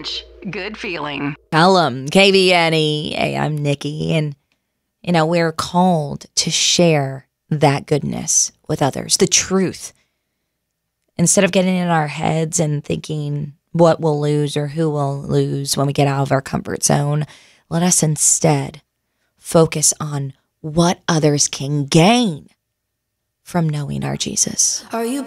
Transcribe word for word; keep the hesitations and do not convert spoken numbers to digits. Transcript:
Ranch. Good feeling. Tell 'em, K V N E. Hey, I'm Nikki, and you know, we're called to share that goodness with others, the truth. Instead of getting in our heads and thinking what we'll lose or who will lose when we get out of our comfort zone, let us instead focus on what others can gain from knowing our Jesus. Are you